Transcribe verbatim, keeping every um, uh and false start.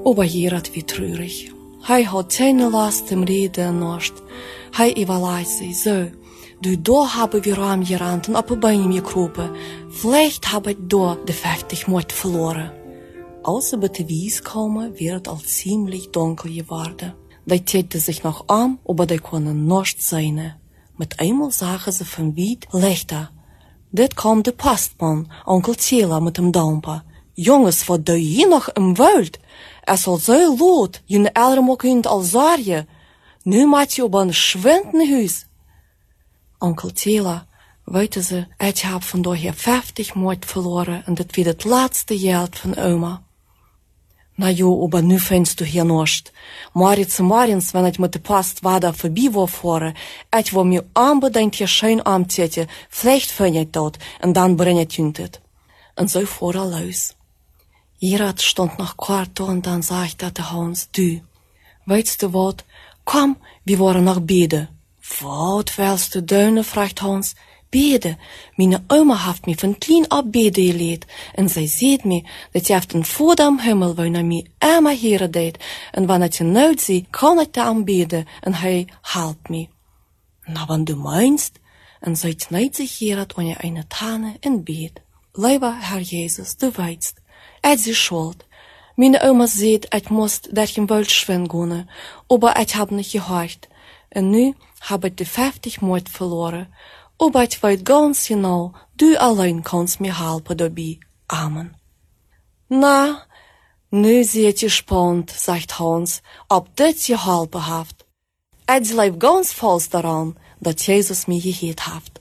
Aber Gerard wie traurig. Hij had keine Last im Reden nicht. Hij überlegt sich so. Du, da haben wir am gerannt und auf die Beine gekropen. Vielleicht habe ich da de vijftig Mord verloren. Als ze bij de wies komen, werd het al ziemlich donker geworden. Die täten sich noch an, aber die konnten nicht sehen. Mit einmal zagen ze van weit Lichter. Dit kwam de Postmann, Onkel Tjela mit dem Damper. Jongens, wat doe je nog im Wald? Es soll so laut, jullie elder kunt al zorgen. Nu maakt je op een schwindend huis. Onkel Tjela, weten ze, ik heb vandaag hier vijftig moord verloren en dit weer het laatste geld van oma. Na jo, aber nu findest du hier nicht. Moritz morgens, wenn ich mit der Post weiter vorbei war fahren, ich war mir unbedingt hier schön anziehen, vielleicht finde ich dort, und dann bring ich jüntet. Und so fuhr er los. Gerard stand noch kurz da und dann sagte der Hans, du, weißt du wat, komm, wir wollen noch beten. Wat willst du doen, fragt Hans. Bede. Meine Oma hat mich von klein ab bede geleerd. En zij ziet me, dat je heeft een voet am Himmel, waar hij mij immer heren deed. En wanneer je nood zie, kan ik hem beden, en hij helpt me. Na, wann du meinst, en zij knijt zich Gerard aan je eine Tane in bed. Lieber Herr Jesus, du weißt, het is schuld. Meine Oma sieht, ich muss durch den Wald schwimmen gehen, aber ich hab nicht gehört. En nu heb ik de vijftig moord verloren. Aber ich weiß ganz genau, du allein kannst mir helfen dabei. Amen. Na, nu seid ihr gespannt, sagt Hans, ob das geholfen hat. Ich bleib ganz fest daran, dass Jesus mir gehört hat.